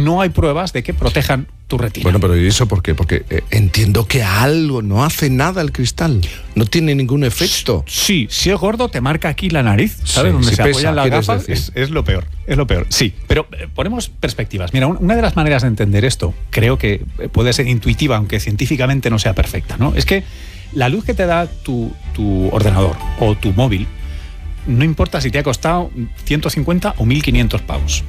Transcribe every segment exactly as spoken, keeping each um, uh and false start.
no hay pruebas de que protejan tu retina. Bueno, pero ¿y eso por qué? Porque eh, entiendo que algo no hace nada el cristal, no tiene ningún efecto. Sí, si es gordo te marca aquí la nariz, ¿sabes? Sí, Donde si se pesa, apoyan las ¿quieres gafas, decir? es, es lo peor, es lo peor. Sí, pero eh, ponemos perspectivas. Mira, un- una de las maneras de entender esto, creo que eh, puede ser intuitiva, aunque científicamente no sea perfecta, ¿no? Es que la luz que te da tu, tu ordenador o tu móvil, no importa si te ha costado ciento cincuenta o mil quinientos pavos,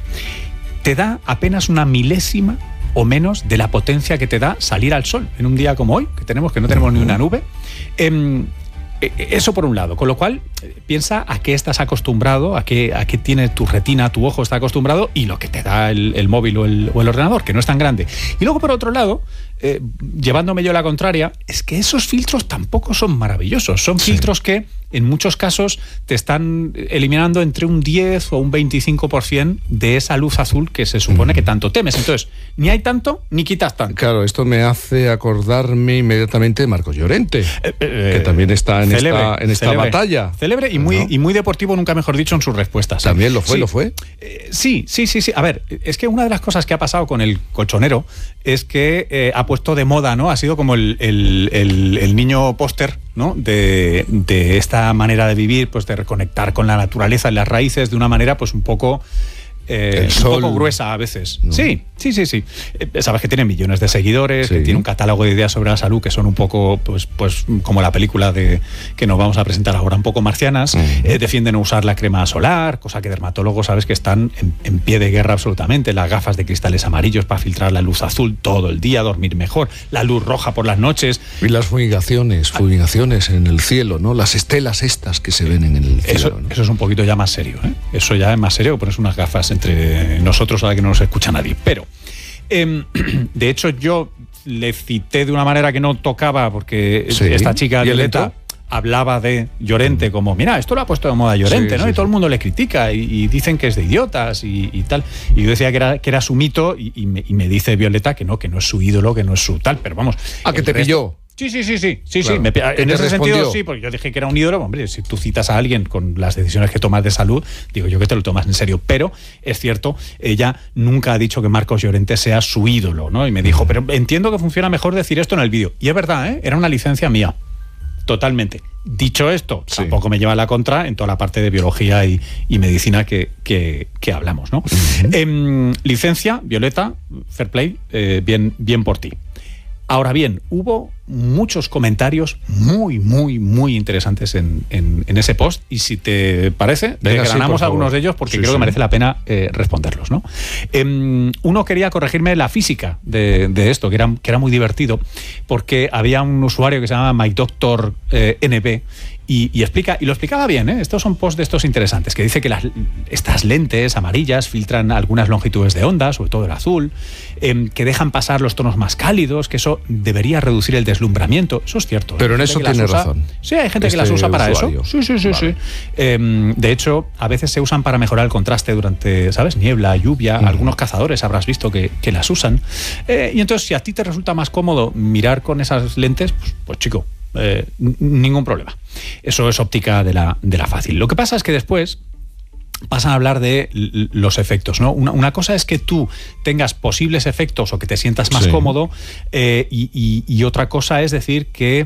te da apenas una milésima o menos de la potencia que te da salir al sol en un día como hoy, que tenemos que no tenemos ni una nube. Em, eh, eso por un lado, con lo cual eh, piensa a qué estás acostumbrado, a qué, a qué tiene tu retina, tu ojo está acostumbrado y lo que te da el, el móvil o el, o el ordenador, que no es tan grande. Y luego por otro lado, eh, llevándome yo la contraria, es que esos filtros tampoco son maravillosos, son Sí. filtros que en muchos casos te están eliminando entre un diez o un veinticinco por ciento de esa luz azul que se supone que tanto temes. Entonces, ni hay tanto ni quitas tanto. Claro, esto me hace acordarme inmediatamente de Marcos Llorente, Eh, eh, que también está en célebre, esta, en esta célebre, batalla. Célebre y muy, ¿No? y muy deportivo, nunca mejor dicho, en sus respuestas. ¿eh? También lo fue, Sí. lo fue. Eh, sí, sí, sí, sí. A ver, es que una de las cosas que ha pasado con el colchonero es que eh, ha puesto de moda, ¿no? Ha sido como el, el, el, el niño póster, ¿no? De, de esta manera de vivir, pues de reconectar con la naturaleza y las raíces de una manera, pues un poco... Eh, El un sol. poco gruesa a veces. No. Sí, sí, sí, sí. Eh, sabes que tiene millones de seguidores, Sí. que tiene un catálogo de ideas sobre la salud que son un poco, pues, pues como la película de que nos vamos a presentar ahora, un poco marcianas. Uh-huh. Eh, defienden no usar la crema solar, cosa que dermatólogos sabes que están en, en pie de guerra absolutamente. Las gafas de cristales amarillos para filtrar la luz azul todo el día, dormir mejor. La luz roja por las noches. Y las fumigaciones, fumigaciones en el cielo, ¿no? Las estelas estas que se ven en el cielo, Eso, ¿no? eso es un poquito ya más serio, ¿eh? Eso ya es más serio que pones unas gafas entre nosotros ahora que no nos escucha nadie. Pero, eh, de hecho, yo le cité de una manera que no tocaba porque Sí. esta chica Violeta Violeta hablaba de Llorente como, mira, esto lo ha puesto de moda Llorente, Sí, ¿no? sí, y todo sí. el mundo le critica y, y dicen que es de idiotas y, y tal. Y yo decía que era, que era su mito y, y, me, y me dice Violeta que no, que no es su ídolo, que no es su tal. Pero vamos. Ah, que el te resto- pilló. Sí, sí, sí, sí, sí, Claro. sí. Me, ¿Qué en te ese respondió? sentido sí, porque yo dije que era un ídolo. Hombre, si tú citas a alguien con las decisiones que tomas de salud, digo yo que te lo tomas en serio. Pero es cierto, ella nunca ha dicho que Marcos Llorente sea su ídolo, ¿no? Y me dijo, pero entiendo que funciona mejor decir esto en el vídeo. Y es verdad, ¿eh? Era una licencia mía. Totalmente. Dicho esto, Sí. tampoco me lleva a la contra en toda la parte de biología y, y medicina que, que, que hablamos, ¿no? Uh-huh. Em, licencia, Violeta, fair play, eh, bien, bien por ti. Ahora bien, hubo muchos comentarios muy, muy, muy interesantes en, en, en ese post y si te parece, Venga, sí, desgranamos por algunos favor. de ellos porque Sí, creo sí. que merece la pena eh, responderlos, ¿no? Eh, uno quería corregirme la física de, de esto, que era, que era muy divertido, porque había un usuario que se llama MyDoctor eh, N B y, y explica, y lo explicaba bien, ¿eh? Estos son posts de estos interesantes, que dice que las, estas lentes amarillas filtran algunas longitudes de onda, sobre todo el azul, eh, que dejan pasar los tonos más cálidos, que eso debería reducir el deslumbramiento. Eso es cierto. Pero en Hay eso gente que las tiene usa- razón. Sí, hay gente que Este las usa para usuario. eso. Sí, sí, sí, Vale. sí. Eh, de hecho, a veces se usan para mejorar el contraste durante, ¿sabes? Niebla, lluvia. Ujú. Algunos cazadores habrás visto que, que las usan. Eh, y entonces, si a ti te resulta más cómodo mirar con esas lentes, pues, pues chico, eh, n- ningún problema. Eso es óptica de la, de la fácil. Lo que pasa es que después pasan a hablar de l- los efectos, ¿no? Una, una cosa es que tú tengas posibles efectos o que te sientas más Sí. cómodo eh, y, y- y otra cosa es decir que,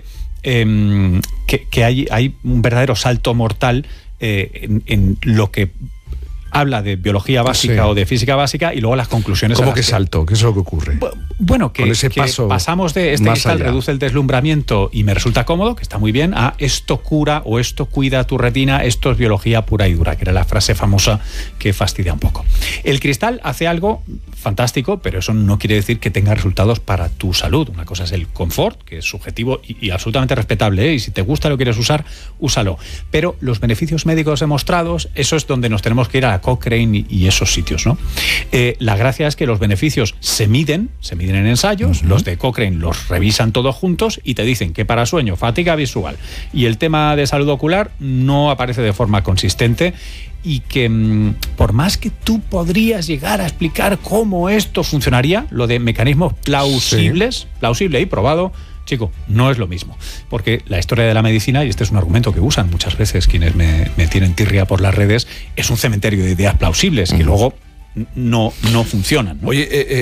em, que, que hay, hay un verdadero salto mortal eh, en, en lo que habla de biología básica Sí. o de física básica y luego las conclusiones. a ¿Cómo las que salto? ¿Qué es lo que ocurre? Bu- Bueno, que, Con ese que paso pasamos de este más cristal allá. reduce el deslumbramiento y me resulta cómodo, que está muy bien, a esto cura o esto cuida tu retina, esto es biología pura y dura, que era la frase famosa que fastidia un poco. El cristal hace algo fantástico, pero eso no quiere decir que tenga resultados para tu salud. Una cosa es el confort, que es subjetivo y, y absolutamente respetable, ¿eh? Y si te gusta lo quieres usar, úsalo. Pero los beneficios médicos demostrados, eso es donde nos tenemos que ir a la Cochrane y, y esos sitios, ¿no? Eh, la gracia es que los beneficios se miden, se miden en ensayos, uh-huh. Los de Cochrane los revisan todos juntos y te dicen que para sueño, fatiga visual y el tema de salud ocular no aparece de forma consistente y que mmm, por más que tú podrías llegar a explicar cómo esto funcionaría, lo de mecanismos plausibles, sí. plausible y probado, chico, no es lo mismo. Porque la historia de la medicina, y este es un argumento que usan muchas veces quienes me, me tienen tirria por las redes, es un cementerio de ideas plausibles uh-huh. que luego no, no funcionan, ¿no? Oye, eh, eh,